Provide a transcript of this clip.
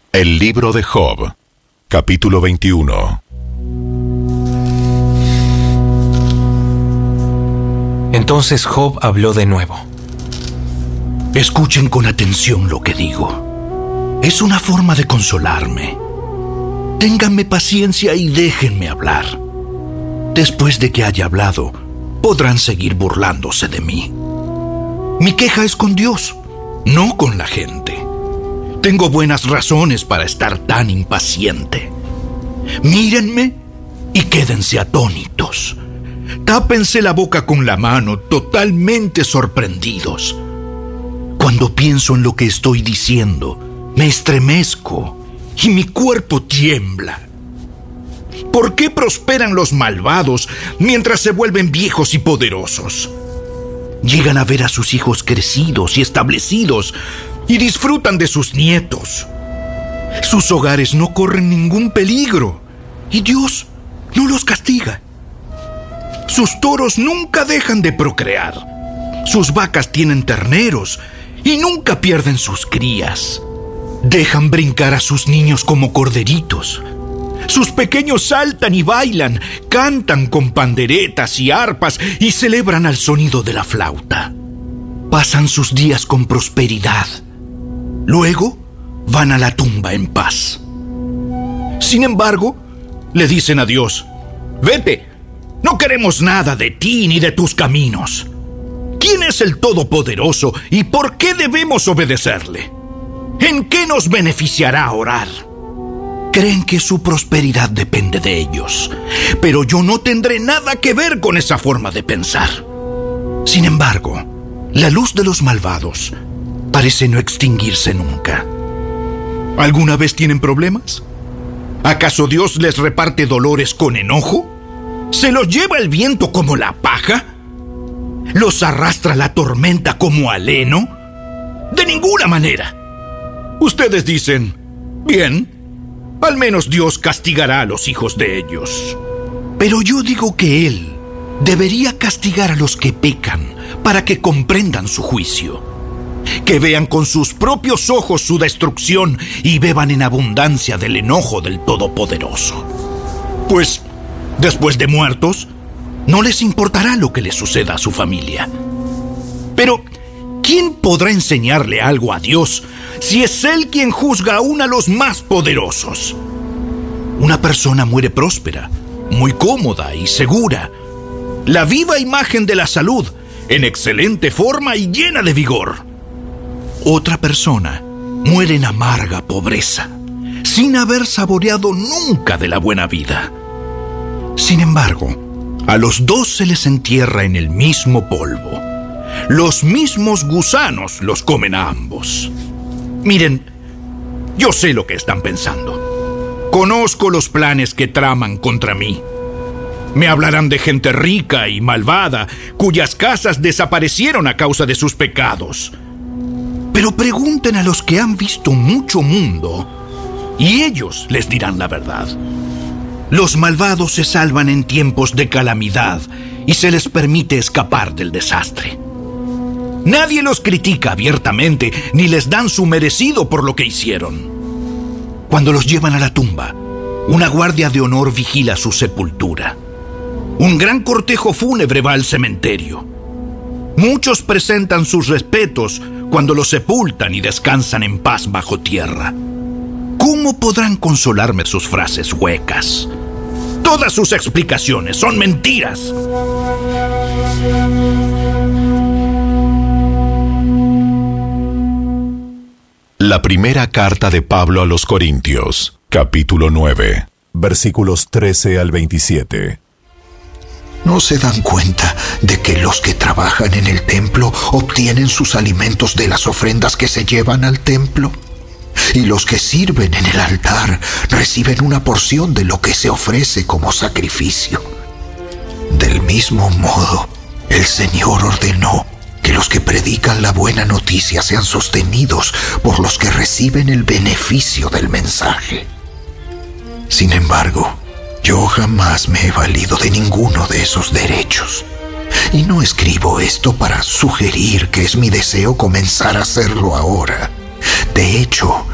El libro de Job, capítulo 21. Entonces Job habló de nuevo. Escuchen con atención lo que digo. Es una forma de consolarme. Ténganme paciencia y déjenme hablar. Después de que haya hablado, podrán seguir burlándose de mí. Mi queja es con Dios, no con la gente. Tengo buenas razones para estar tan impaciente. Mírenme y quédense atónitos. Tápense la boca con la mano, totalmente sorprendidos. Cuando pienso en lo que estoy diciendo, me estremezco y mi cuerpo tiembla. ¿Por qué prosperan los malvados mientras se vuelven viejos y poderosos? Llegan a ver a sus hijos crecidos y establecidos y disfrutan de sus nietos. Sus hogares no corren ningún peligro y Dios no los castiga. Sus toros nunca dejan de procrear. Sus vacas tienen terneros y nunca pierden sus crías. Dejan brincar a sus niños como corderitos. Sus pequeños saltan y bailan, cantan con panderetas y arpas y celebran al sonido de la flauta. Pasan sus días con prosperidad. Luego van a la tumba en paz. Sin embargo, le dicen a Dios: «Vete, no queremos nada de ti ni de tus caminos. ¿Quién es el Todopoderoso y por qué debemos obedecerle? ¿En qué nos beneficiará orar?» Creen que su prosperidad depende de ellos, pero yo no tendré nada que ver con esa forma de pensar. Sin embargo, la luz de los malvados parece no extinguirse nunca. ¿Alguna vez tienen problemas? ¿Acaso Dios les reparte dolores con enojo? ¿Se los lleva el viento como la paja? ¿Los arrastra la tormenta como al heno? De ninguna manera. Ustedes dicen: «Bien, al menos Dios castigará a los hijos de ellos». Pero yo digo que Él debería castigar a los que pecan para que comprendan su juicio, que vean con sus propios ojos su destrucción y beban en abundancia del enojo del Todopoderoso. Pues, después de muertos, no les importará lo que les suceda a su familia. Pero, ¿quién podrá enseñarle algo a Dios si es Él quien juzga aún a los más poderosos? Una persona muere próspera, muy cómoda y segura, la viva imagen de la salud, en excelente forma y llena de vigor. Otra persona muere en amarga pobreza, sin haber saboreado nunca de la buena vida. Sin embargo, a los dos se les entierra en el mismo polvo. Los mismos gusanos los comen a ambos. Miren, yo sé lo que están pensando. Conozco los planes que traman contra mí. Me hablarán de gente rica y malvada, cuyas casas desaparecieron a causa de sus pecados. Pero pregunten a los que han visto mucho mundo, y ellos les dirán la verdad. Los malvados se salvan en tiempos de calamidad y se les permite escapar del desastre. Nadie los critica abiertamente ni les dan su merecido por lo que hicieron. Cuando los llevan a la tumba, una guardia de honor vigila su sepultura. Un gran cortejo fúnebre va al cementerio. Muchos presentan sus respetos cuando los sepultan y descansan en paz bajo tierra. ¿Cómo podrán consolarme sus frases huecas? Todas sus explicaciones son mentiras. La primera carta de Pablo a los Corintios, capítulo 9, versículos 13 al 27. ¿No se dan cuenta de que los que trabajan en el templo obtienen sus alimentos de las ofrendas que se llevan al templo? Y los que sirven en el altar reciben una porción de lo que se ofrece como sacrificio. Del mismo modo, el Señor ordenó que los que predican la buena noticia sean sostenidos por los que reciben el beneficio del mensaje. Sin embargo, yo jamás me he valido de ninguno de esos derechos. Y no escribo esto para sugerir que es mi deseo comenzar a hacerlo ahora. De hecho,